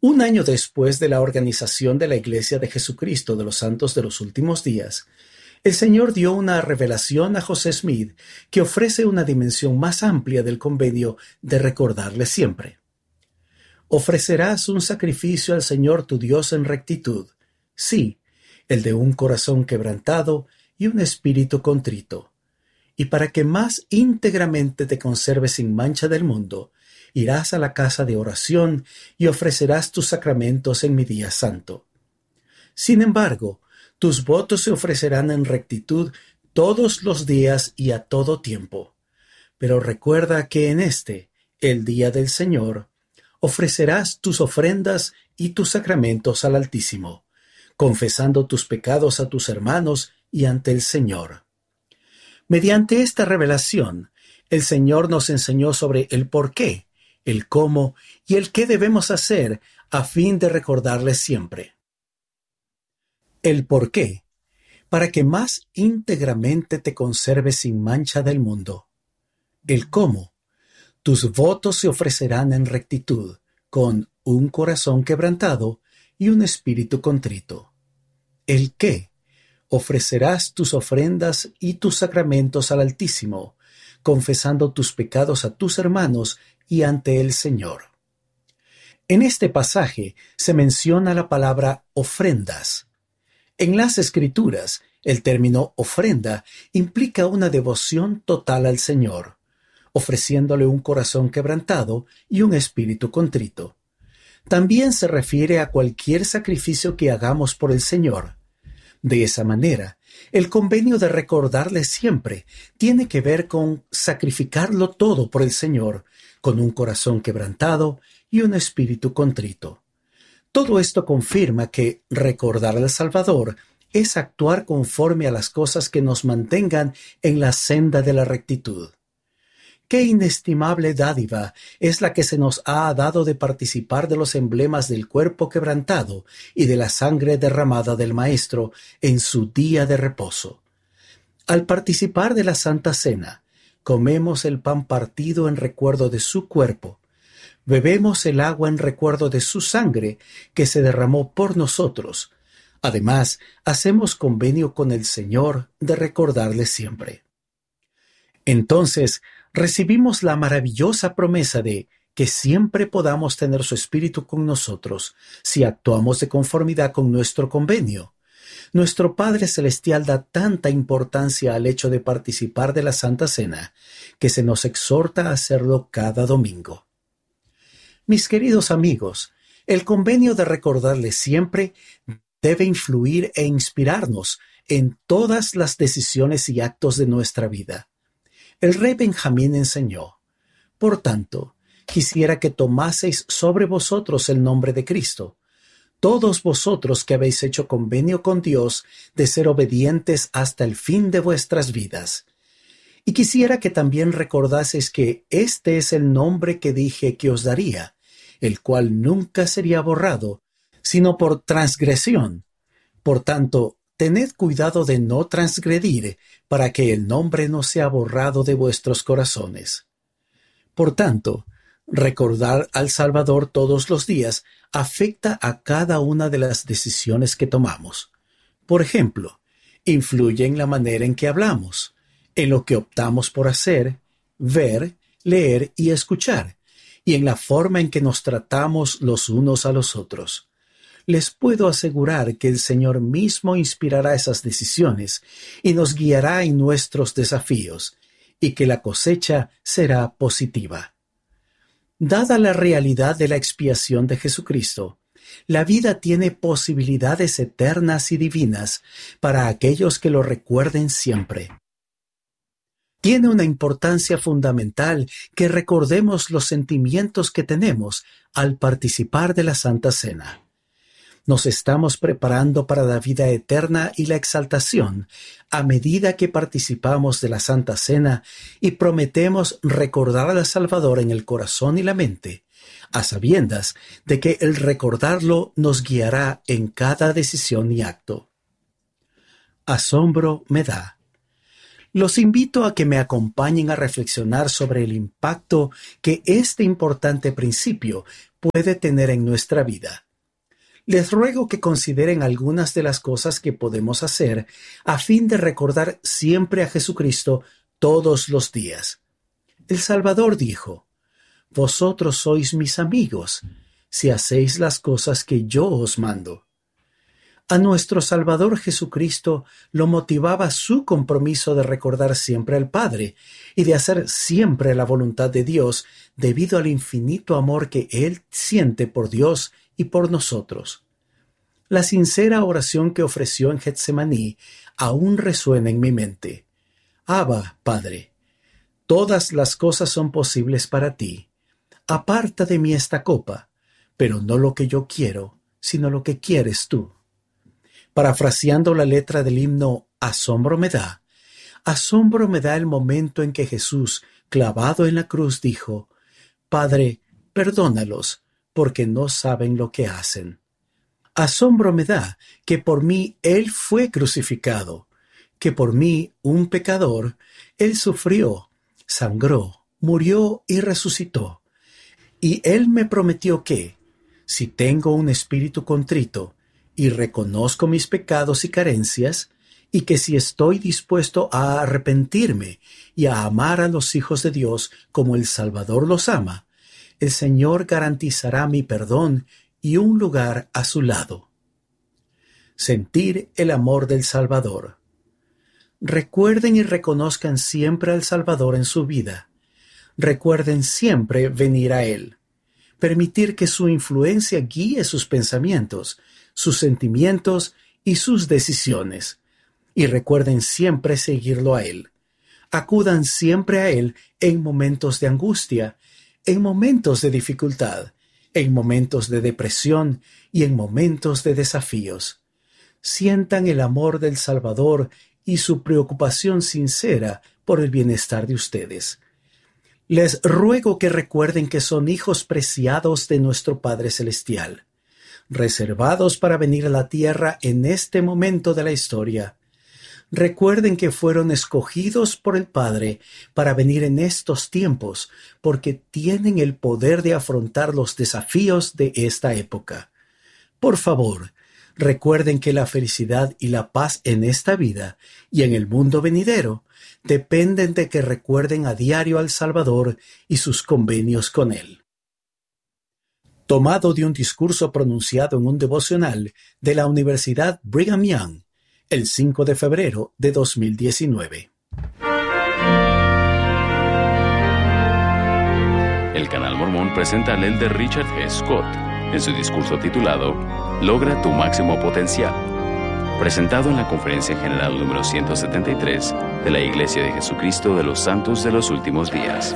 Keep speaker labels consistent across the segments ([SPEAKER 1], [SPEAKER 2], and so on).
[SPEAKER 1] Un año después de la organización de la Iglesia de Jesucristo de los Santos de los Últimos Días, el Señor dio una revelación a José Smith que ofrece una dimensión más amplia del convenio de recordarle siempre. Ofrecerás un sacrificio al Señor tu Dios en rectitud, sí, el de un corazón quebrantado y un espíritu contrito. Y para que más íntegramente te conserves sin mancha del mundo, irás a la casa de oración y ofrecerás tus sacramentos en mi día santo. Sin embargo, tus votos se ofrecerán en rectitud todos los días y a todo tiempo. Pero recuerda que en el día del Señor, ofrecerás tus ofrendas y tus sacramentos al Altísimo, confesando tus pecados a tus hermanos y ante el Señor. Mediante esta revelación, el Señor nos enseñó sobre el por qué, el cómo y el qué debemos hacer a fin de recordarle siempre. El por qué, para que más íntegramente te conserves sin mancha del mundo. El cómo, tus votos se ofrecerán en rectitud, con un corazón quebrantado y un espíritu contrito. El qué, ofrecerás tus ofrendas y tus sacramentos al Altísimo, confesando tus pecados a tus hermanos y ante el Señor. En este pasaje se menciona la palabra ofrendas. En las Escrituras, el término ofrenda implica una devoción total al Señor, ofreciéndole un corazón quebrantado y un espíritu contrito. También se refiere a cualquier sacrificio que hagamos por el Señor. De esa manera, el convenio de recordarle siempre tiene que ver con sacrificarlo todo por el Señor, con un corazón quebrantado y un espíritu contrito. Todo esto confirma que recordar al Salvador es actuar conforme a las cosas que nos mantengan en la senda de la rectitud. Qué inestimable dádiva es la que se nos ha dado de participar de los emblemas del cuerpo quebrantado y de la sangre derramada del Maestro en su día de reposo. Al participar de la Santa Cena, comemos el pan partido en recuerdo de su cuerpo, bebemos el agua en recuerdo de su sangre que se derramó por nosotros. Además, hacemos convenio con el Señor de recordarle siempre. Entonces, recibimos la maravillosa promesa de que siempre podamos tener su Espíritu con nosotros si actuamos de conformidad con nuestro convenio. Nuestro Padre Celestial da tanta importancia al hecho de participar de la Santa Cena que se nos exhorta a hacerlo cada domingo. Mis queridos amigos, el convenio de recordarle siempre debe influir e inspirarnos en todas las decisiones y actos de nuestra vida. El rey Benjamín enseñó: por tanto, quisiera que tomaseis sobre vosotros el nombre de Cristo, todos vosotros que habéis hecho convenio con Dios de ser obedientes hasta el fin de vuestras vidas. Y quisiera que también recordaseis que este es el nombre que dije que os daría, el cual nunca sería borrado, sino por transgresión. Por tanto, tened cuidado de no transgredir, para que el nombre no sea borrado de vuestros corazones. Por tanto, recordar al Salvador todos los días afecta a cada una de las decisiones que tomamos. Por ejemplo, influye en la manera en que hablamos, en lo que optamos por hacer, ver, leer y escuchar, y en la forma en que nos tratamos los unos a los otros. Les puedo asegurar que el Señor mismo inspirará esas decisiones y nos guiará en nuestros desafíos, y que la cosecha será positiva. Dada la realidad de la expiación de Jesucristo, la vida tiene posibilidades eternas y divinas para aquellos que lo recuerden siempre. Tiene una importancia fundamental que recordemos los sentimientos que tenemos al participar de la Santa Cena. Nos estamos preparando para la vida eterna y la exaltación a medida que participamos de la Santa Cena y prometemos recordar al Salvador en el corazón y la mente, a sabiendas de que el recordarlo nos guiará en cada decisión y acto. Asombro me da. Los invito a que me acompañen a reflexionar sobre el impacto que este importante principio puede tener en nuestra vida. Les ruego que consideren algunas de las cosas que podemos hacer a fin de recordar siempre a Jesucristo todos los días. El Salvador dijo: «Vosotros sois mis amigos, si hacéis las cosas que yo os mando». A nuestro Salvador Jesucristo lo motivaba su compromiso de recordar siempre al Padre y de hacer siempre la voluntad de Dios debido al infinito amor que Él siente por Dios y por nosotros. La sincera oración que ofreció en Getsemaní aún resuena en mi mente. Abba, Padre, todas las cosas son posibles para ti. Aparta de mí esta copa, pero no lo que yo quiero, sino lo que quieres tú. Parafraseando la letra del himno asombro me da el momento en que Jesús, clavado en la cruz, dijo: «Padre, perdónalos, porque no saben lo que hacen». Asombro me da que por mí Él fue crucificado, que por mí, un pecador, Él sufrió, sangró, murió y resucitó. Y Él me prometió que, si tengo un espíritu contrito y reconozco mis pecados y carencias, y que si estoy dispuesto a arrepentirme y a amar a los hijos de Dios como el Salvador los ama, el Señor garantizará mi perdón y un lugar a su lado. Sentir el amor del Salvador. Recuerden y reconozcan siempre al Salvador en su vida. Recuerden siempre venir a Él. Permitir que su influencia guíe sus pensamientos, sus sentimientos y sus decisiones. Y recuerden siempre seguirlo a Él. Acudan siempre a Él en momentos de angustia, en momentos de dificultad, en momentos de depresión y en momentos de desafíos. Sientan el amor del Salvador y su preocupación sincera por el bienestar de ustedes. Les ruego que recuerden que son hijos preciados de nuestro Padre Celestial, reservados para venir a la tierra en este momento de la historia. Recuerden que fueron escogidos por el Padre para venir en estos tiempos, porque tienen el poder de afrontar los desafíos de esta época. Por favor, recuerden que la felicidad y la paz en esta vida y en el mundo venidero dependen de que recuerden a diario al Salvador y sus convenios con Él. Tomado de un discurso pronunciado en un devocional de la Universidad Brigham Young, el 5 de febrero de 2019.
[SPEAKER 2] El Canal Mormón presenta al elder Richard G. Scott en su discurso titulado Logra tu máximo potencial, presentado en la Conferencia General número 173 de la Iglesia de Jesucristo de los Santos de los Últimos Días.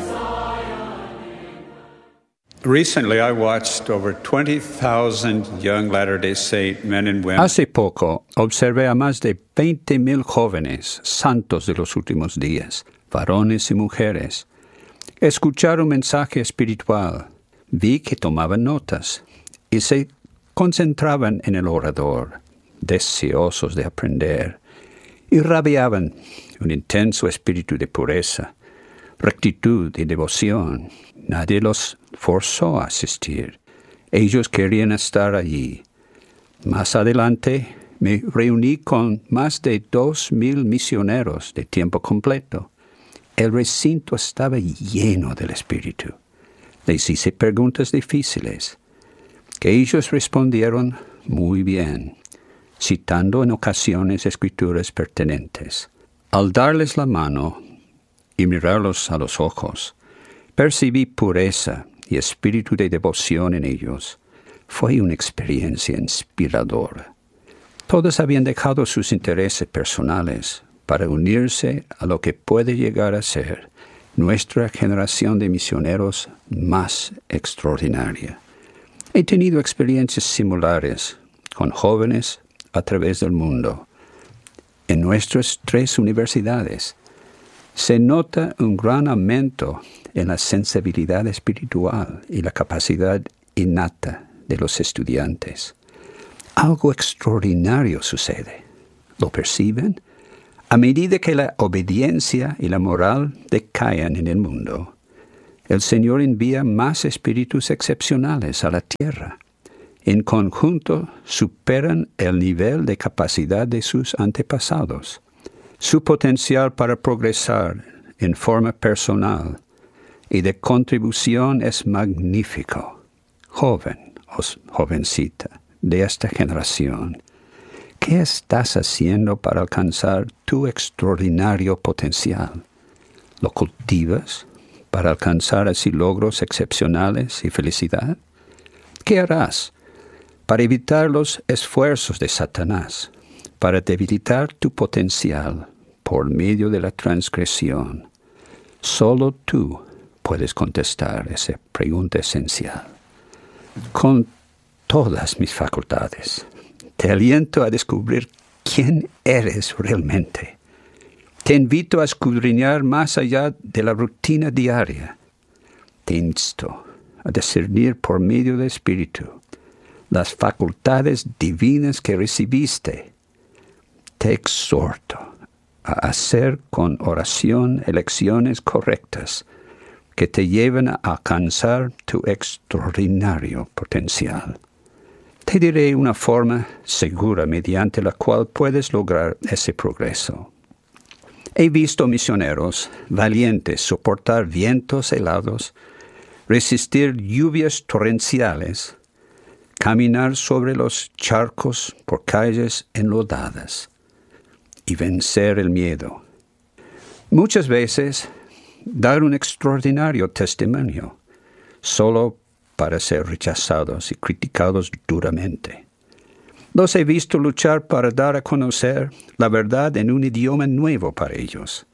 [SPEAKER 3] Recently, I watched over 20,000 young Latter-day Saint men and women.
[SPEAKER 4] Hace poco observé a más de 20,000 jóvenes santos de los últimos días, varones y mujeres. Escuchar un mensaje espiritual. Vi que tomaban notas y se concentraban en el orador, deseosos de aprender. Irradiaban un intenso espíritu de pureza, rectitud y devoción. Nadie los forzó a asistir. Ellos querían estar allí. Más adelante me reuní con más de 2,000 misioneros de tiempo completo. El recinto estaba lleno del Espíritu. Les hice preguntas difíciles, que ellos respondieron muy bien, citando en ocasiones escrituras pertinentes. Al darles la mano y mirarlos a los ojos, percibí pureza y espíritu de devoción en ellos. Fue una experiencia inspiradora. Todos habían dejado sus intereses personales para unirse a lo que puede llegar a ser nuestra generación de misioneros más extraordinaria. He tenido experiencias similares con jóvenes a través del mundo. En nuestras 3 universidades se nota un gran aumento en la sensibilidad espiritual y la capacidad innata de los estudiantes. Algo extraordinario sucede. ¿Lo perciben? A medida que la obediencia y la moral decaen en el mundo, El Señor envía más espíritus excepcionales a la tierra. En conjunto superan el nivel de capacidad de sus antepasados. Su potencial para progresar en forma personal y de contribución es magnífico. Joven o jovencita de esta generación, ¿qué estás haciendo para alcanzar tu extraordinario potencial? ¿Lo cultivas para alcanzar así logros excepcionales y felicidad? ¿Qué harás para evitar los esfuerzos de Satanás, para debilitar tu potencial por medio de la transgresión? Solo tú puedes contestar esa pregunta esencial. Con todas mis facultades, te aliento a descubrir quién eres realmente. Te invito a escudriñar más allá de la rutina diaria. Te insto a discernir por medio del Espíritu las facultades divinas que recibiste. Te exhorto a hacer con oración elecciones correctas que te lleven a alcanzar tu extraordinario potencial. Te diré una forma segura mediante la cual puedes lograr ese progreso. He visto misioneros valientes soportar vientos helados, resistir lluvias torrenciales, caminar sobre los charcos por calles enlodadas y vencer el miedo. Muchas veces dar un extraordinario testimonio solo para ser rechazados y criticados duramente. Los he visto luchar para dar a conocer la verdad en un idioma nuevo para ellos.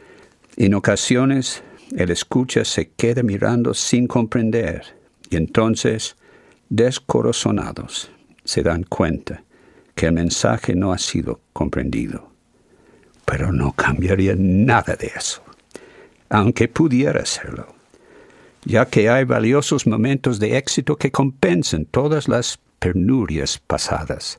[SPEAKER 4] En ocasiones, el escucha se queda mirando sin comprender y entonces, descorazonados, se dan cuenta que el mensaje no ha sido comprendido. Pero no cambiaría nada de eso, aunque pudiera hacerlo, ya que hay valiosos momentos de éxito que compensan todas las penurias pasadas.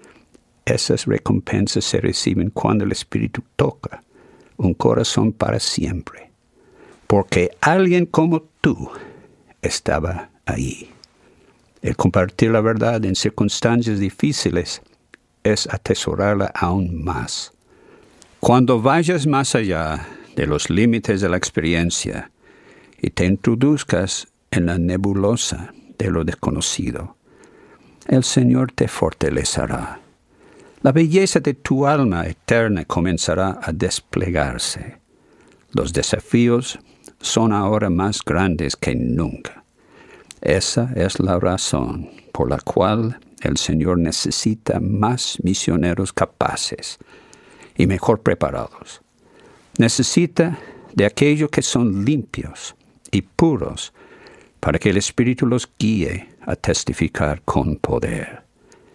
[SPEAKER 4] Esas recompensas se reciben cuando el Espíritu toca un corazón para siempre, porque alguien como tú estaba ahí. El compartir la verdad en circunstancias difíciles es atesorarla aún más. Cuando vayas más allá de los límites de la experiencia y te introduzcas en la nebulosa de lo desconocido, el Señor te fortalecerá. La belleza de tu alma eterna comenzará a desplegarse. Los desafíos son ahora más grandes que nunca. Esa es la razón por la cual el Señor necesita más misioneros capaces y mejor preparados. Necesita de aquellos que son limpios y puros para que el Espíritu los guíe a testificar con poder.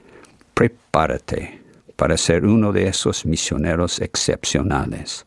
[SPEAKER 4] Prepárate para ser uno de esos misioneros excepcionales.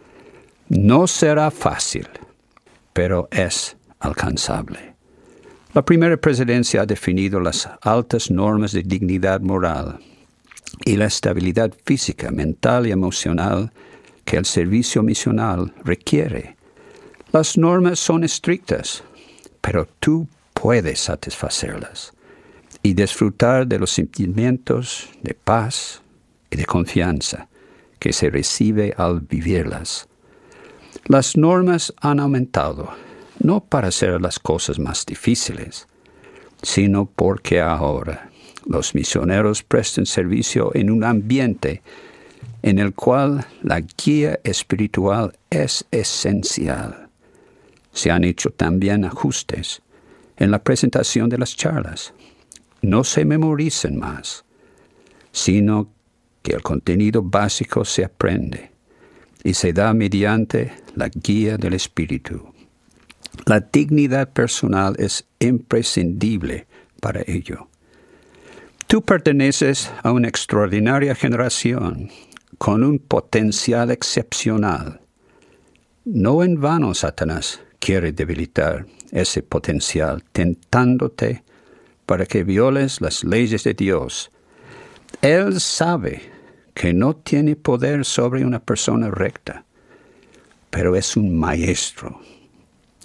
[SPEAKER 4] No será fácil, pero es alcanzable. La primera presidencia ha definido las altas normas de dignidad moral y la estabilidad física, mental y emocional que el servicio misional requiere. Las normas son estrictas, pero tú puedes satisfacerlas y disfrutar de los sentimientos de paz y de confianza que se recibe al vivirlas. Las normas han aumentado, no para hacer las cosas más difíciles, sino porque ahora los misioneros prestan servicio en un ambiente en el cual la guía espiritual es esencial. Se han hecho también ajustes en la presentación de las charlas. No se memorizan más, sino que el contenido básico se aprende y se da mediante la guía del Espíritu. La dignidad personal es imprescindible para ello. Tú perteneces a una extraordinaria generación con un potencial excepcional. No en vano Satanás quiere debilitar ese potencial, tentándote para que violes las leyes de Dios. Él sabe que no tiene poder sobre una persona recta, pero es un maestro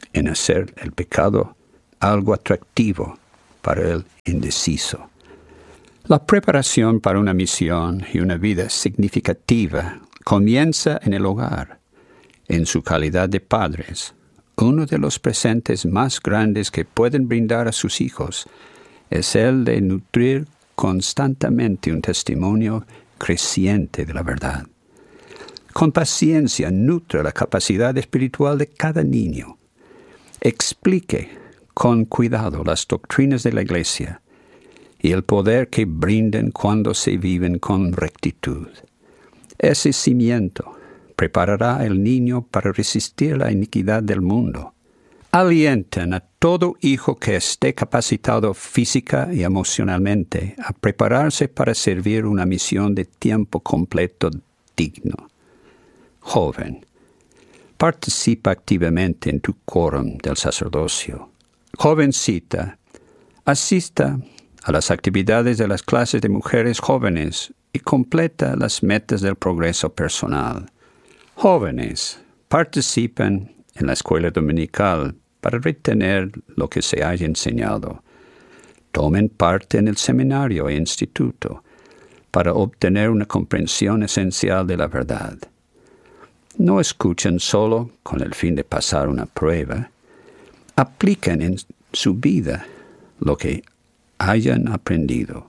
[SPEAKER 4] en hacer el pecado algo atractivo para el indeciso. La preparación para una misión y una vida significativa comienza en el hogar, en su calidad de padres. Uno de los presentes más grandes que pueden brindar a sus hijos es el de nutrir constantemente un testimonio creciente de la verdad. Con paciencia nutre la capacidad espiritual de cada niño. Explique con cuidado las doctrinas de la Iglesia y el poder que brinden cuando se viven con rectitud. Ese cimiento preparará al niño para resistir la iniquidad del mundo. Alienten a todo hijo que esté capacitado física y emocionalmente a prepararse para servir una misión de tiempo completo digno. Joven, participa activamente en tu quórum del sacerdocio. Jovencita, asista a las actividades de las clases de mujeres jóvenes y completa las metas del progreso personal. Jóvenes, participen en la escuela dominical para retener lo que se haya enseñado. Tomen parte en el seminario e instituto para obtener una comprensión esencial de la verdad. No escuchen solo con el fin de pasar una prueba. Apliquen en su vida lo que hayan aprendido.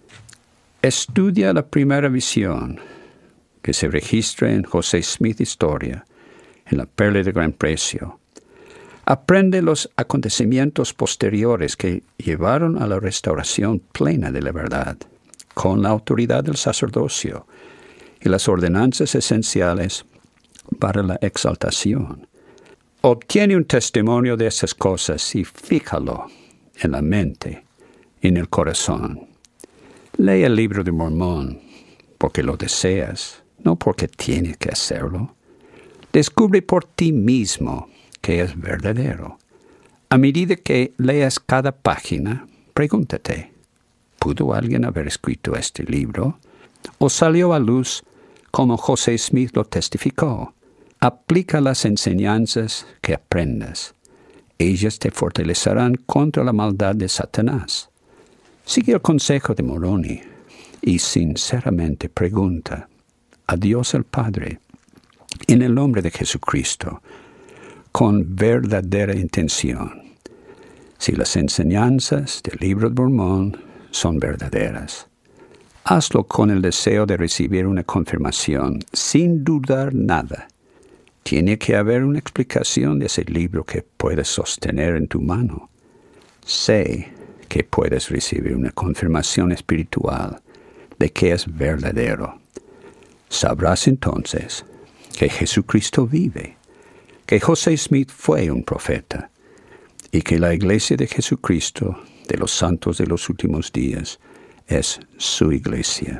[SPEAKER 4] Estudia la primera visión que se registra en José Smith Historia, en la Perla de Gran Precio. Aprende los acontecimientos posteriores que llevaron a la restauración plena de la verdad, con la autoridad del sacerdocio y las ordenanzas esenciales para la exaltación. Obtiene un testimonio de esas cosas y fíjalo en la mente y en el corazón. Lee el libro de Mormón porque lo deseas, no porque tienes que hacerlo. Descubre por ti mismo que es verdadero. A medida que leas cada página, pregúntate, ¿pudo alguien haber escrito este libro? ¿O salió a luz como José Smith lo testificó? Aplica las enseñanzas que aprendas. Ellas te fortalecerán contra la maldad de Satanás. Sigue el consejo de Moroni y sinceramente pregunta a Dios el Padre, en el nombre de Jesucristo, con verdadera intención, si las enseñanzas del libro de Mormón son verdaderas. Hazlo con el deseo de recibir una confirmación, sin dudar nada. Tiene que haber una explicación de ese libro que puedes sostener en tu mano. Sé que puedes recibir una confirmación espiritual de que es verdadero. Sabrás entonces que Jesucristo vive, que José Smith fue un profeta y que la Iglesia de Jesucristo de los santos de los últimos días es su Iglesia.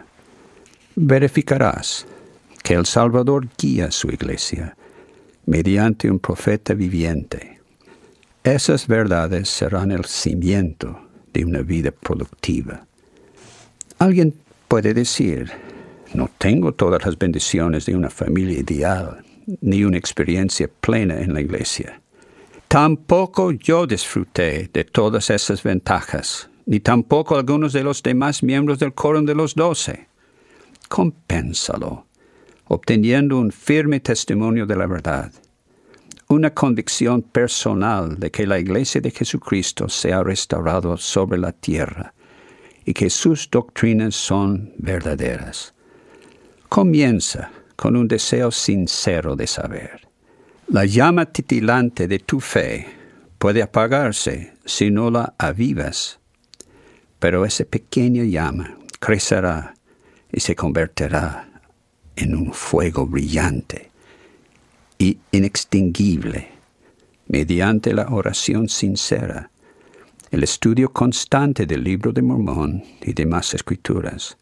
[SPEAKER 4] Verificarás que el Salvador guía su Iglesia mediante un profeta viviente. Esas verdades serán el cimiento de una vida productiva. Alguien puede decir, no tengo todas las bendiciones de una familia ideal, ni una experiencia plena en la Iglesia. Tampoco yo disfruté de todas esas ventajas, ni tampoco algunos de los demás miembros del Quórum de los 12. Compénsalo, obteniendo un firme testimonio de la verdad, una convicción personal de que la Iglesia de Jesucristo se ha restaurado sobre la tierra y que sus doctrinas son verdaderas. Comienza con un deseo sincero de saber. La llama titilante de tu fe puede apagarse si no la avivas, pero esa pequeña llama crecerá y se convertirá en un fuego brillante y inextinguible mediante la oración sincera, el estudio constante del libro de Mormón y demás escrituras.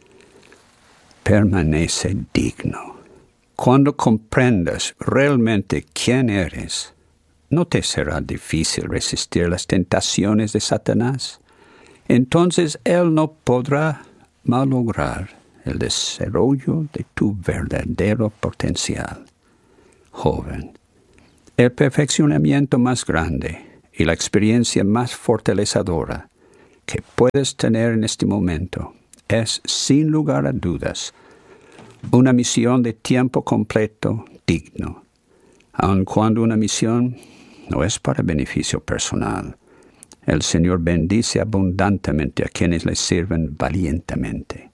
[SPEAKER 4] Permanece digno. Cuando comprendas realmente quién eres, no te será difícil resistir las tentaciones de Satanás. Entonces él no podrá malograr el desarrollo de tu verdadero potencial. Joven, El perfeccionamiento más grande y la experiencia más fortalecedora que puedes tener en este momento es, sin lugar a dudas, una misión de tiempo completo digno, aun cuando una misión no es para beneficio personal. El Señor bendice abundantemente a quienes le sirven valientemente.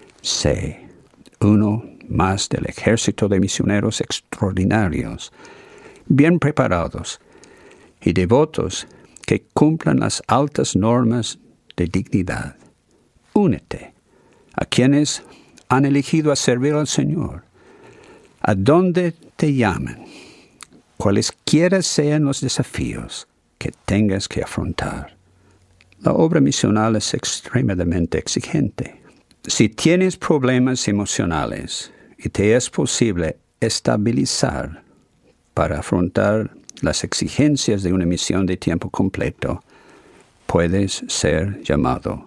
[SPEAKER 4] Sé uno más del ejército de misioneros extraordinarios, bien preparados y devotos que cumplan las altas normas de dignidad. Únete a quienes han elegido a servir al Señor, a donde te llamen, cualesquiera sean los desafíos que tengas que afrontar. La obra misional es extremadamente exigente. Si tienes problemas emocionales y te es posible estabilizar para afrontar las exigencias de una misión de tiempo completo, puedes ser llamado.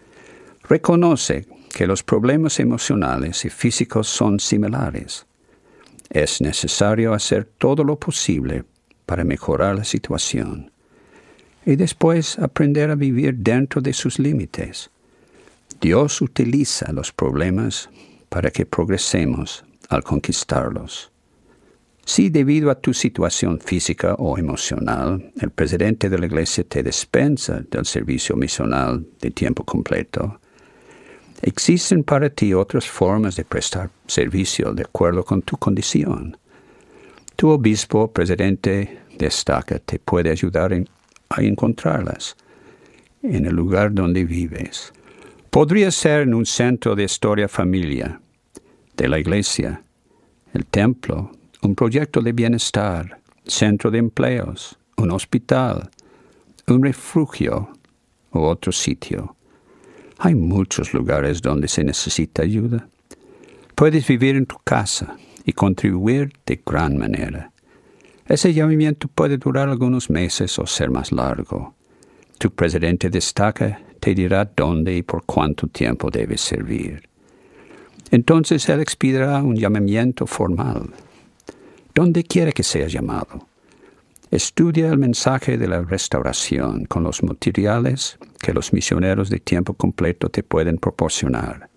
[SPEAKER 4] Reconoce que los problemas emocionales y físicos son similares. Es necesario hacer todo lo posible para mejorar la situación y después aprender a vivir dentro de sus límites. Dios utiliza los problemas para que progresemos al conquistarlos. Si debido a tu situación física o emocional, el presidente de la iglesia te dispensa del servicio misional de tiempo completo, existen para ti otras formas de prestar servicio de acuerdo con tu condición. Tu obispo o presidente de estaca te puede ayudar a encontrarlas en el lugar donde vives. Podría ser en un centro de historia familia, de la iglesia, el templo, un proyecto de bienestar, centro de empleos, un hospital, un refugio u otro sitio. Hay muchos lugares donde se necesita ayuda. Puedes vivir en tu casa y contribuir de gran manera. Ese llamamiento puede durar algunos meses o ser más largo. Tu presidente destaca, te dirá dónde y por cuánto tiempo debes servir. Entonces él expedirá un llamamiento formal. ¿Dónde quiere que seas llamado? Estudia el mensaje de la restauración con los materiales que los misioneros de tiempo completo te pueden proporcionar.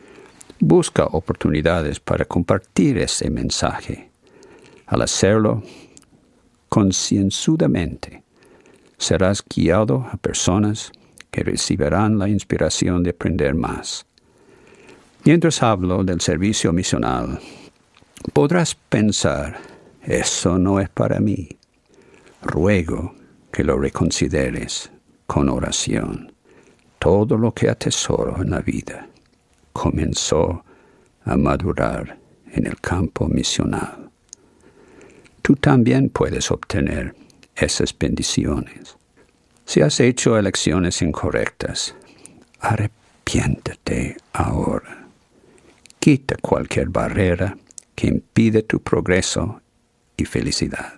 [SPEAKER 4] Busca oportunidades para compartir ese mensaje. Al hacerlo concienzudamente, serás guiado a personas que recibirán la inspiración de aprender más. Mientras hablo del servicio misional, podrás pensar, eso no es para mí. Ruego que lo reconsideres con oración. Todo lo que atesoro en la vida comenzó a madurar en el campo misional. Tú también puedes obtener esas bendiciones. Si has hecho elecciones incorrectas, arrepiéntete ahora. Quita cualquier barrera que impide tu progreso y felicidad.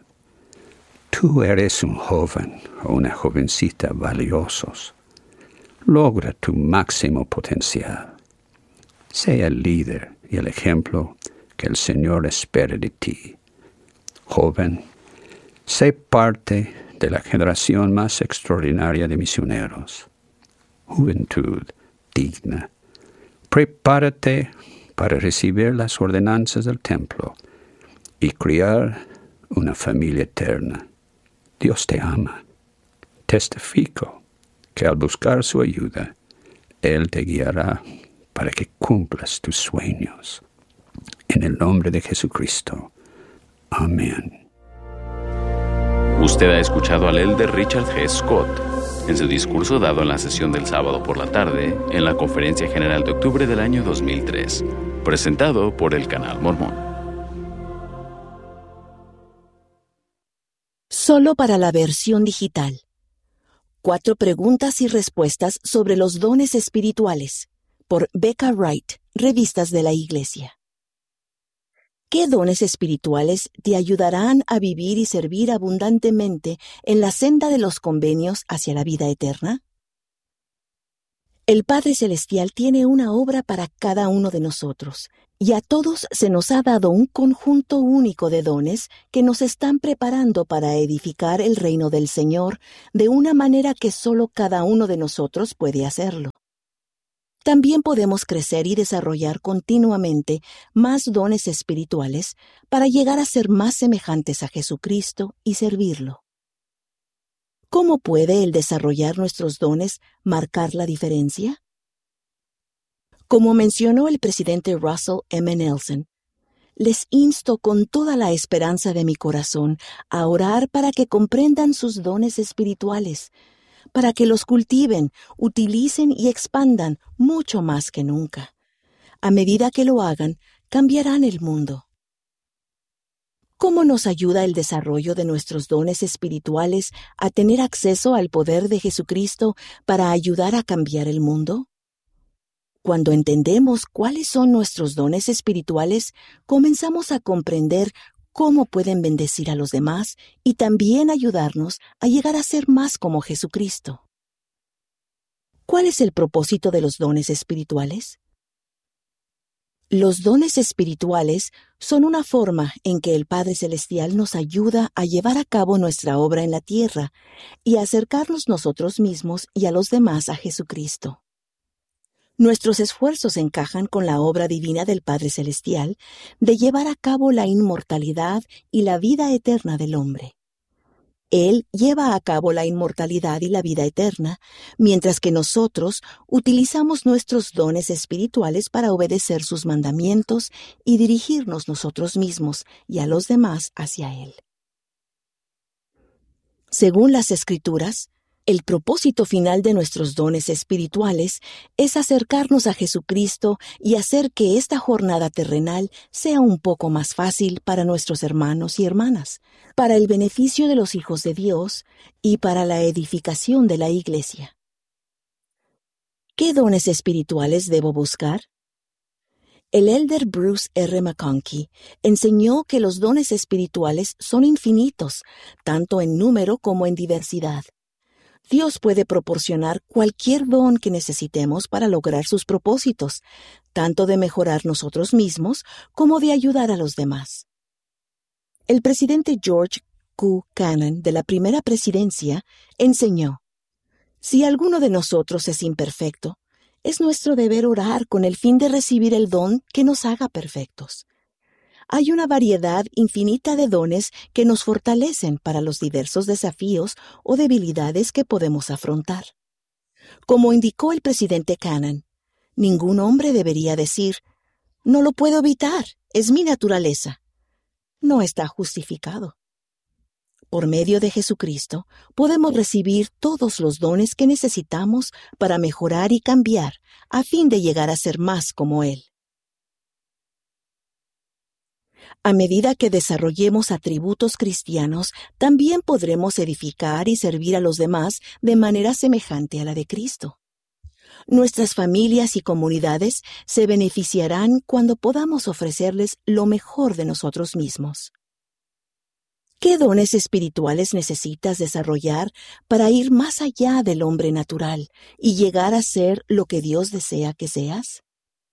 [SPEAKER 4] Tú eres un joven o una jovencita valiosos. Logra tu máximo potencial. Sé el líder y el ejemplo que el Señor espera de ti. Joven, sé parte de la generación más extraordinaria de misioneros. Juventud digna. Prepárate para recibir las ordenanzas del templo y criar una familia eterna. Dios te ama. Testifico que al buscar su ayuda, Él te guiará para que cumplas tus sueños. En el nombre de Jesucristo. Amén.
[SPEAKER 2] Usted ha escuchado al elder Richard G. Scott en su discurso dado en la sesión del sábado por la tarde en la Conferencia General de octubre del año 2003, presentado por el Canal Mormón.
[SPEAKER 5] Solo para la versión digital. 4 preguntas y respuestas sobre los dones espirituales, por Becca Wright, Revistas de la Iglesia. ¿Qué dones espirituales te ayudarán a vivir y servir abundantemente en la senda de los convenios hacia la vida eterna? El Padre Celestial tiene una obra para cada uno de nosotros, y a todos se nos ha dado un conjunto único de dones que nos están preparando para edificar el reino del Señor de una manera que solo cada uno de nosotros puede hacerlo. También podemos crecer y desarrollar continuamente más dones espirituales para llegar a ser más semejantes a Jesucristo y servirlo. ¿Cómo puede el desarrollar nuestros dones marcar la diferencia? Como mencionó el presidente Russell M. Nelson, les insto con toda la esperanza de mi corazón a orar para que comprendan sus dones espirituales, para que los cultiven, utilicen y expandan mucho más que nunca. A medida que lo hagan, cambiarán el mundo. ¿Cómo nos ayuda el desarrollo de nuestros dones espirituales a tener acceso al poder de Jesucristo para ayudar a cambiar el mundo? Cuando entendemos cuáles son nuestros dones espirituales, comenzamos a comprender cómo pueden bendecir a los demás y también ayudarnos a llegar a ser más como Jesucristo. ¿Cuál es el propósito de los dones espirituales? Los dones espirituales son una forma en que el Padre Celestial nos ayuda a llevar a cabo nuestra obra en la tierra y a acercarnos nosotros mismos y a los demás a Jesucristo. Nuestros esfuerzos encajan con la obra divina del Padre Celestial de llevar a cabo la inmortalidad y la vida eterna del hombre. Él lleva a cabo la inmortalidad y la vida eterna, mientras que nosotros utilizamos nuestros dones espirituales para obedecer sus mandamientos y dirigirnos nosotros mismos y a los demás hacia Él. Según las Escrituras, el propósito final de nuestros dones espirituales es acercarnos a Jesucristo y hacer que esta jornada terrenal sea un poco más fácil para nuestros hermanos y hermanas, para el beneficio de los hijos de Dios y para la edificación de la Iglesia. ¿Qué dones espirituales debo buscar? El elder Bruce R. McConkie enseñó que los dones espirituales son infinitos, tanto en número como en diversidad. Dios puede proporcionar cualquier don que necesitemos para lograr sus propósitos, tanto de mejorar nosotros mismos como de ayudar a los demás. El presidente George Q. Cannon de la primera presidencia enseñó: si alguno de nosotros es imperfecto, es nuestro deber orar con el fin de recibir el don que nos haga perfectos. Hay una variedad infinita de dones que nos fortalecen para los diversos desafíos o debilidades que podemos afrontar. Como indicó el presidente Cannon, ningún hombre debería decir: no lo puedo evitar, es mi naturaleza. No está justificado. Por medio de Jesucristo, podemos recibir todos los dones que necesitamos para mejorar y cambiar, a fin de llegar a ser más como Él. A medida que desarrollemos atributos cristianos, también podremos edificar y servir a los demás de manera semejante a la de Cristo. Nuestras familias y comunidades se beneficiarán cuando podamos ofrecerles lo mejor de nosotros mismos. ¿Qué dones espirituales necesitas desarrollar para ir más allá del hombre natural y llegar a ser lo que Dios desea que seas?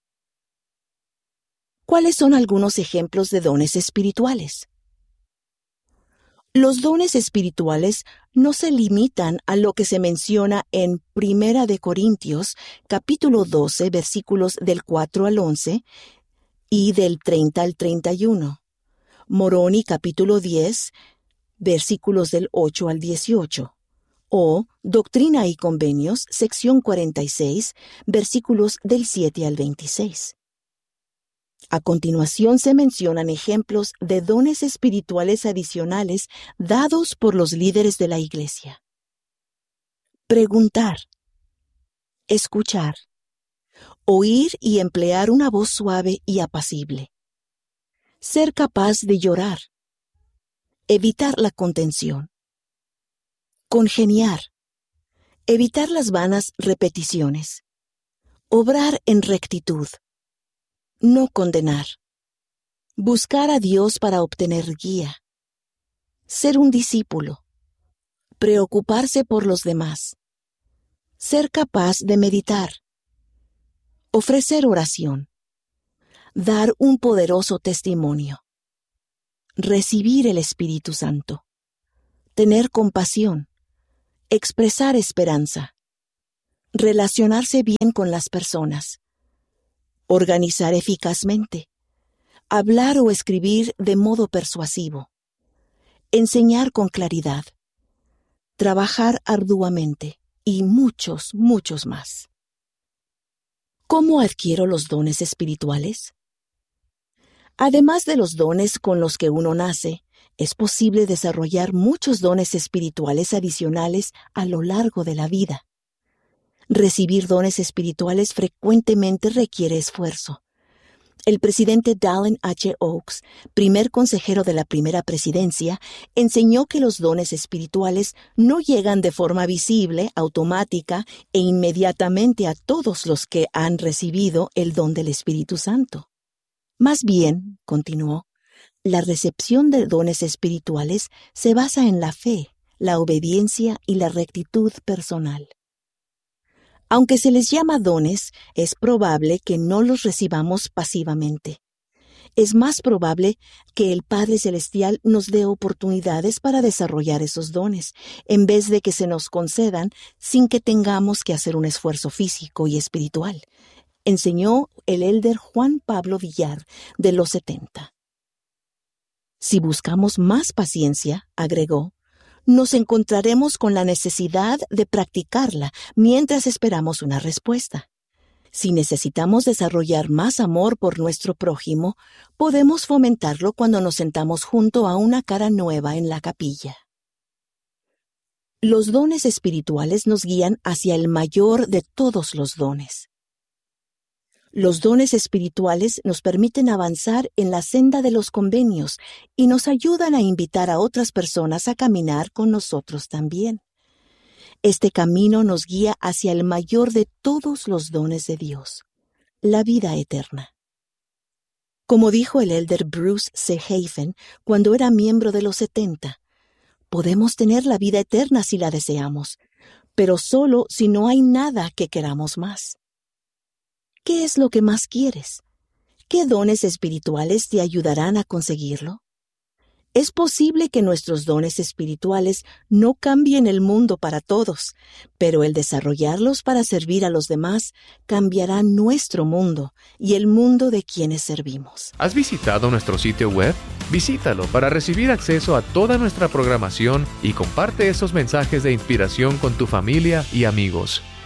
[SPEAKER 5] ¿Cuáles son algunos ejemplos de dones espirituales? Los dones espirituales no se limitan a lo que se menciona en 1 Corintios, capítulo 12, versículos del 4 al 11 y del 30 al 31. Moroni, capítulo 10, versículos del 8 al 18. O Doctrina y Convenios, sección 46, versículos del 7 al 26. A continuación se mencionan ejemplos de dones espirituales adicionales dados por los líderes de la Iglesia. Preguntar, escuchar, oír y emplear una voz suave y apacible, ser capaz de llorar, evitar la contención, congeniar, evitar las vanas repeticiones, obrar en rectitud, no condenar, buscar a Dios para obtener guía, ser un discípulo, preocuparse por los demás, ser capaz de meditar, Ofrecer oración. Dar un poderoso testimonio. Recibir el Espíritu Santo. Tener compasión. Expresar esperanza. Relacionarse bien con las personas. Organizar eficazmente. Hablar o escribir de modo persuasivo. Enseñar con claridad. Trabajar arduamente y muchos, muchos más. ¿Cómo adquiero los dones espirituales? Además de los dones con los que uno nace, es posible desarrollar muchos dones espirituales adicionales a lo largo de la vida. Recibir dones espirituales frecuentemente requiere esfuerzo. El presidente Dallin H. Oaks, primer consejero de la primera presidencia, enseñó que los dones espirituales no llegan de forma visible, automática e inmediatamente a todos los que han recibido el don del Espíritu Santo. Más bien, continuó, la recepción de dones espirituales se basa en la fe, la obediencia y la rectitud personal. Aunque se les llama dones, es probable que no los recibamos pasivamente. Es más probable que el Padre Celestial nos dé oportunidades para desarrollar esos dones, en vez de que se nos concedan sin que tengamos que hacer un esfuerzo físico y espiritual, enseñó el elder Juan Pablo Villar, de los 70. Si buscamos más paciencia, agregó, nos encontraremos con la necesidad de practicarla mientras esperamos una respuesta. Si necesitamos desarrollar más amor por nuestro prójimo, podemos fomentarlo cuando nos sentamos junto a una cara nueva en la capilla. Los dones espirituales nos guían hacia el mayor de todos los dones. Los dones espirituales nos permiten avanzar en la senda de los convenios y nos ayudan a invitar a otras personas a caminar con nosotros también. Este camino nos guía hacia el mayor de todos los dones de Dios, la vida eterna. Como dijo el elder Bruce C. Hafen cuando era miembro de los 70, podemos tener la vida eterna si la deseamos, pero solo si no hay nada que queramos más. ¿Qué es lo que más quieres? ¿Qué dones espirituales te ayudarán a conseguirlo? Es posible que nuestros dones espirituales no cambien el mundo para todos, pero el desarrollarlos para servir a los demás cambiará nuestro mundo y el mundo de quienes servimos.
[SPEAKER 6] ¿Has visitado nuestro sitio web? Visítalo para recibir acceso a toda nuestra programación y comparte esos mensajes de inspiración con tu familia y amigos.